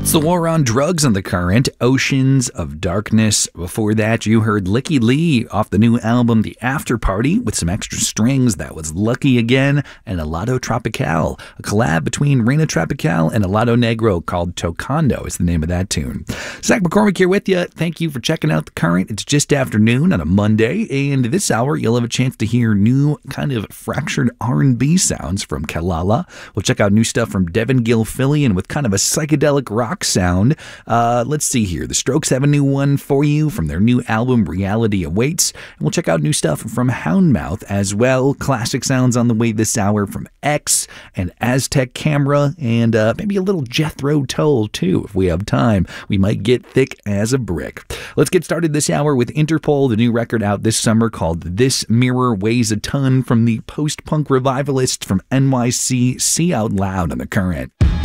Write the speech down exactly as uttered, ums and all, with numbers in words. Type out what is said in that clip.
It's the War on Drugs on The Current, Oceans of Darkness. Before that, you heard Licky Lee off the new album The After Party with some extra strings. That was Lucky Again, and Helado Tropical, a collab between Reina Tropical and Helado Negro called Tocando is the name of that tune. Zach McCormick here with you. Thank you for checking out The Current. It's just afternoon on a Monday, and this hour you'll have a chance to hear new kind of fractured R and B sounds from Kelala. We'll check out new stuff from Devin Gilfillian with kind of a psychedelic rock sound. Uh, let's see here. The Strokes have a new one for you from their new album Reality Awaits. And we'll check out new stuff from Houndmouth as well. Classic sounds on the way this hour from X and Aztec Camera, and uh, maybe a little Jethro Tull too. If we have time, we might get thick as a brick. Let's get started this hour with Interpol, the new record out this summer called This Mirror Weighs a Ton from the post-punk revivalists from N Y C. See Out Loud on The Current.